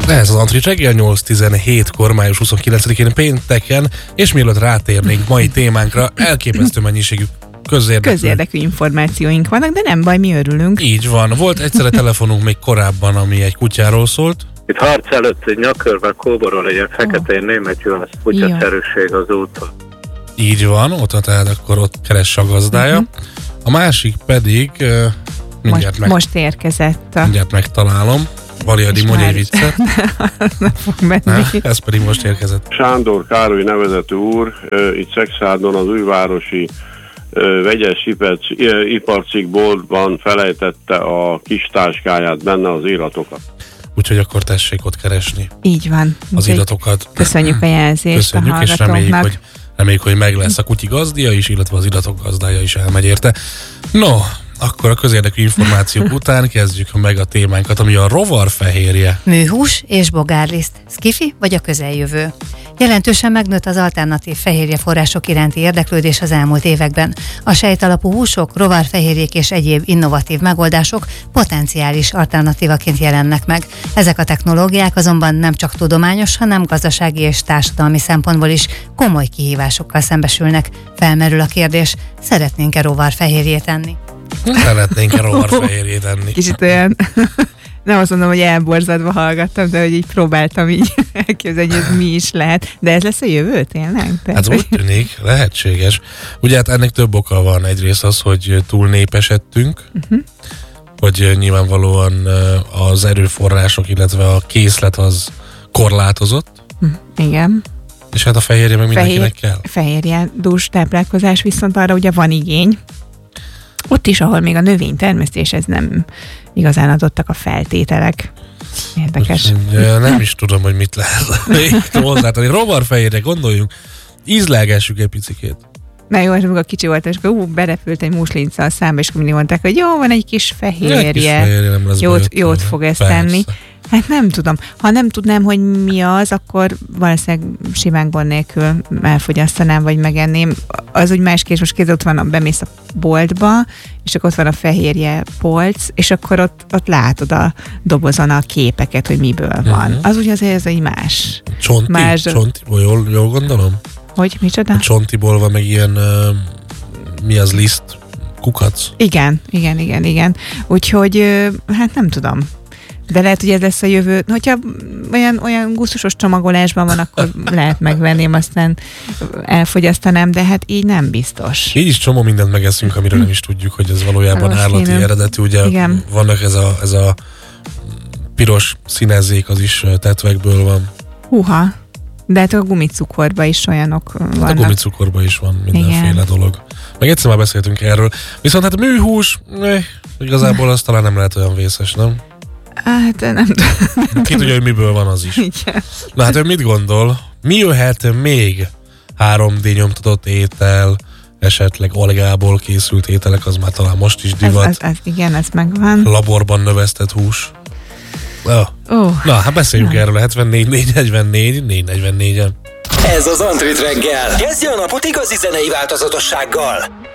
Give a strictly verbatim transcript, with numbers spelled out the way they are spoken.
Ez az Antrit reggel nyolc tizenhétkor, május huszonkilencedikén pénteken, és mielőtt rátérnénk mai témánkra, elképesztő mennyiségű közérdekű. Közérdekű információink vannak, de nem baj, mi örülünk. Így van. Volt egyszerre telefonunk még korábban, ami egy kutyáról szólt. Itt harc előtt egy nyakörben kóborol egy feketén német juhász kutyaszerűség az úton. Így van, ott tehát akkor ott keresse a gazdája. Uh-huh. A másik pedig uh, mindjárt, most, meg, most érkezett. A... mindjárt megtalálom. Vali, addig mondja egy viccet. Nem fog menni. Na, ez pedig most érkezett. Sándor Károly nevezetű úr, itt Szexárdon az újvárosi vegyes iparcikk boltban felejtette a kis táskáját, benne az iratokat. Úgyhogy akkor tessék ott keresni. Így van. Az Úgy iratokat. Köszönjük a jelzést. Köszönjük, a és reméljük, hogy, reméljük, hogy meg lesz a kutyi gazdia is, illetve az iratok gazdája is elmegy érte. No, akkor a közérdekű információk után kezdjük meg a témánkat, ami a rovarfehérje. Műhús és bogárliszt. Szkifi vagy a közeljövő? Jelentősen megnőtt az alternatív fehérje források iránti érdeklődés az elmúlt években. A sejtalapú húsok, rovarfehérjék és egyéb innovatív megoldások potenciális alternatívaként jelennek meg. Ezek a technológiák azonban nem csak tudományos, hanem gazdasági és társadalmi szempontból is komoly kihívásokkal szembesülnek. Felmerül a kérdés, szeretnénk-e rovarfehérjét enni? Szeretnénk-e rovarfehérjét enni? Kicsit olyan... Nem azt mondom, hogy elborzadva hallgattam, de hogy így próbáltam így elképzelni, hogy ez mi is lehet. De ez lesz a jövő tényleg? Hát úgy tűnik, lehetséges. Ugye hát ennek több oka van. Egyrészt az, hogy túl népesedtünk, uh-huh. hogy nyilvánvalóan az erőforrások, illetve a készlet az korlátozott. Uh-huh. Igen. És hát a fehérje meg mindenkinek Fehér, kell. Fehérje dús táplálkozás, viszont arra ugye van igény. Ott is, ahol még a növénytermesztés, ez nem igazán adottak a feltételek. Érdekes. Úgy, nem is tudom, hogy mit lehet még hozzátenni. Rovarfehérre gondoljunk, ízlelgessük egy picikét. Na jó, és amikor kicsi voltam, és akkor ú, berepült egy muslinca a számba, és akkor mindig mondták, hogy jó, van egy kis fehérje, egy kis fehérje nem lesz jót, jót fog ezt persze. tenni. Hát nem tudom. Ha nem tudnám, hogy mi az, akkor valószínűleg simán gond nélkül elfogyasztanám, vagy megenném. Az úgy más kérdés, most kézzel ott van, bemész a boltba, és akkor ott van a fehérje polc, és akkor ott, ott látod a dobozon a képeket, hogy miből van. Uh-huh. Az ugye azért ez egy más. Csonti? Más... Csontiból, jól, jól gondolom? Hogy, micsoda? A csontiból van meg ilyen, uh, mi az, liszt, kukac? Igen, igen, igen, igen. Úgyhogy, uh, hát nem tudom. De lehet, hogy ez lesz a jövő. Hogyha olyan, olyan gusztusos csomagolásban van, akkor lehet megvenném, aztán elfogyasztanám, de hát így nem biztos. Így is csomó mindent megeszünk, amiről nem is tudjuk, hogy ez valójában állati eredetű. Ugye igen. Vannak ez a, ez a piros színezzék, az is tetvekből van. Húha. De hát a gumicukorban is olyanok vannak. A gumicukorban is van mindenféle igen. dolog. Meg egyszer már beszéltünk erről. Viszont hát a műhús, eh, igazából az talán nem lehet olyan vészes, nem? Hát nem tudom. Ki tudja, hogy miből van az is. Igen. Na hát ő mit gondol? Mi jöhet még három dé nyomtatott étel, esetleg algából készült ételek, az már talán most is divat. Ez, ez, ez, igen, ez megvan. Laborban növesztett hús. Oh. Oh. Na, hát beszéljünk Na. erről a hetvennégy négy negyvennégy négy negyvennégyen. Ez az Antrit reggel. Kezdje a napot igazi zenei változatossággal.